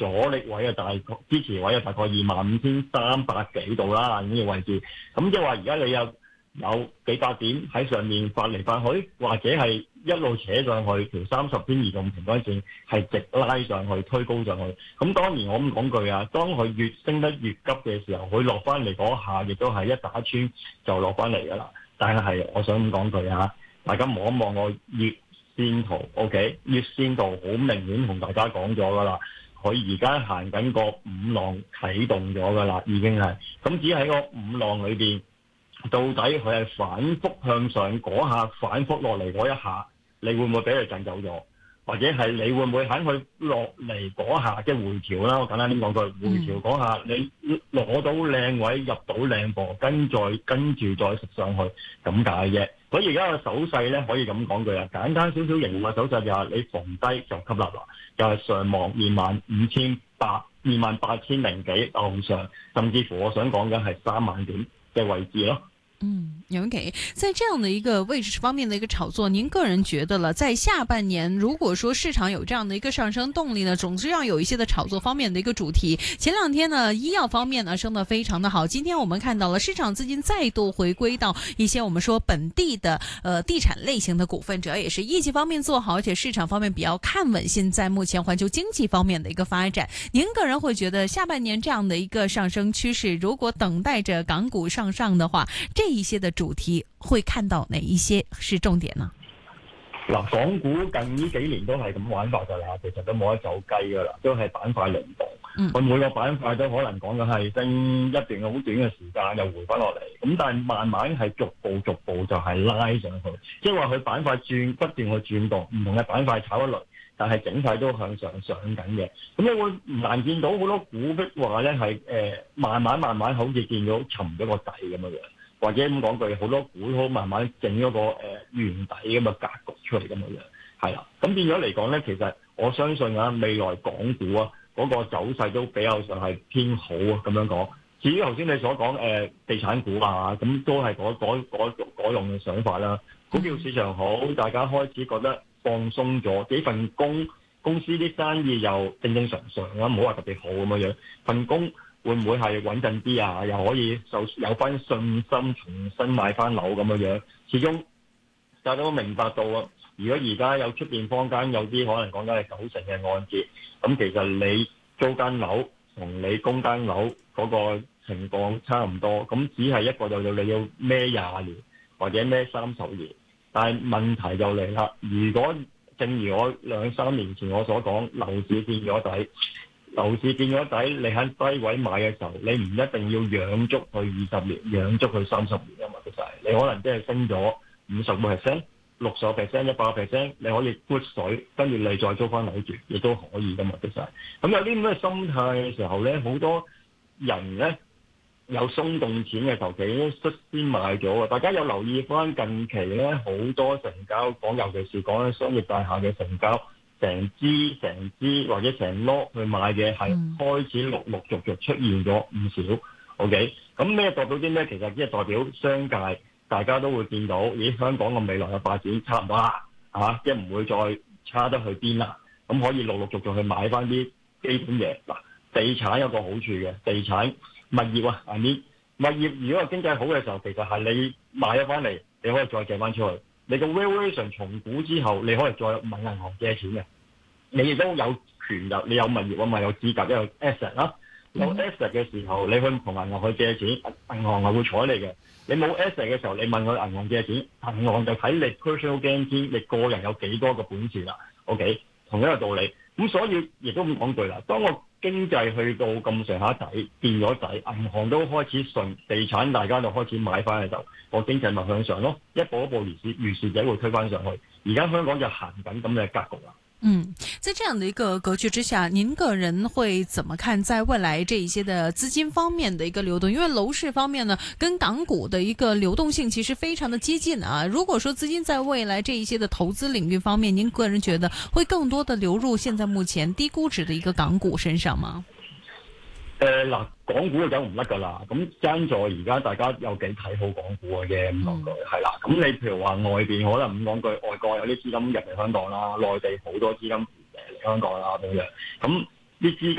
阻力位啊，支持位啊，大概25,300幾度啦，呢個位置。咁即係話而家你有幾百點喺上面發嚟發去，或者係一路扯上去條30天移動平均線係直拉上去推高上去。咁當然我咁講句啊，當佢越升得越急嘅時候，佢落翻嚟嗰下亦都係一打穿就落翻嚟㗎啦。但係我想咁講句啊，大家望一望我月線圖 ，OK， 月線圖好明顯同大家講咗㗎啦。佢而家行緊個五浪啟動咗㗎啦，已經係咁，只喺個五浪裏邊。到底佢係反覆向上嗰下，反覆落嚟嗰一下，你會唔會俾佢震走咗？或者係你會唔會喺佢落嚟嗰下，即係回調啦？我簡單啲講句，回調嗰下，你攞到靚位，入到靚貨，跟住再食上去咁解啫。所以而家個手勢咧，可以咁講句啊，簡單少少形容嘅手勢就係你逢低就吸納啦，就係上望25,800、28,000幾樓上，甚至乎我想講緊係3萬點嘅位置咯。 OK， 在這樣的一個位置方面的一個炒作，您個人覺得了，在下半年如果說市場有這樣的一個上升動力呢，總是要有一些的炒作方面的一個主題。前兩天呢，醫藥方面呢升得非常的好，今天我們看到了市場資金再度回歸到一些我們說本地的地產類型的股份，主要也是業績方面做好，而且市場方面比較看穩現在目前環球經濟方面的一個發展。您個人會覺得下半年這樣的一個上升趨勢，如果等待着港股上的話，這一些的主題會看到哪一些是重點呢？ 嗱，港股近呢幾年都係咁玩法㗎啦，其實都冇得走雞㗎啦，都係板塊輪動。佢每個板塊都可能講緊係升一段好短嘅時間，又回翻落嚟。咁但係慢慢係逐步就係拉上去，即係話佢板塊不斷去轉動，唔同嘅板塊炒一輪，但係整體都向上緊嘅。咁你會唔難見到好多股嘅話咧係慢慢好似見到沉咗個底咁樣樣。或者咁講句，好多股都慢慢整咗個圓底咁嘅格局出嚟咁樣樣，係啦。咁變咗嚟講咧，其實我相信啊，未來港股啊嗰個走勢都比較上係偏好啊咁樣講。至於頭先你所講地產股啊，咁都係嗰種嘅想法啦。股票市場好，大家開始覺得放鬆咗，幾份公司啲生意又正常啦，唔好話特別好咁樣樣，份工會唔會係穩陣啲啊？又可以有翻信心，重新買翻樓咁樣樣。始終大家都明白到啊，如果而家有出邊坊間有啲可能講緊係90成嘅按揭，咁其實你租間樓同你供間樓嗰個情況差唔多，咁只係一個就你要孭20年或者孭30年。但係問題就嚟啦，如果正如我2-3年前我所講，樓市見咗底。樓市見咗底，你喺低位買嘅時候，你唔一定要養足佢20年，養足佢30年啊嘛，其實你可能即係升咗50%、60%、100%，你可以撥水，跟住你再租翻樓住，亦都可以噶嘛，其實。咁有啲咁嘅心態嘅時候咧，好多人咧有鬆動錢嘅，求其率先買咗啊！大家有留意翻近期咧好多成交講，尤其是講緊商業大廈嘅成交。成支或者成籮去買嘅係開始陸續出現咗唔少 ，OK？ 咁咩代表啲咩？其實即係代表商界大家都會見到，咦，香港嘅未來嘅發展差唔多啦，即係唔會再差得去邊啦。咁可以陸續去買翻啲基本嘢。嗱，地產有個好處嘅，地產物業啊，物業如果個經濟好嘅時候，其實係你買咗翻嚟，你可以再借翻出去。你個 valuation 重估之後，你可以再問銀行借錢嘅。你亦都有權入，你有物業啊嘛，有資格，有 asset 啦。有 asset 嘅時候，你去同銀行去借錢，銀行係會睬你嘅。你冇 asset 嘅時候，你問佢銀行借錢，銀行就睇你 personal guarantee，你個人有幾多個本錢啦。OK， 同一個道理。咁所以亦都咁講句啦，當個經濟去到咁上下底，變咗底，銀行都開始順，地產大家就開始買翻嘅時候，個經濟咪向上咯，一步一步如是者會推翻上去。而家香港就行緊咁嘅格局啦。 在這樣的一個格局之下，您個人會怎麼看在未來這一些的資金方面的一個流動？因為樓市方面呢，跟港股的一個流動性其實非常的接近啊。如果說資金在未來這一些的投資領域方面，您個人覺得會更多的流入現在目前低估值的一個港股身上嗎？ 嗱，港股就走唔甩噶啦，咁爭在而家大家有幾睇好港股嘅咁講句，係啦。咁你譬如話外邊可能咁講句，外國有啲資金入嚟香港啦，內地好多資金嚟香港啦咁樣，咁啲資金。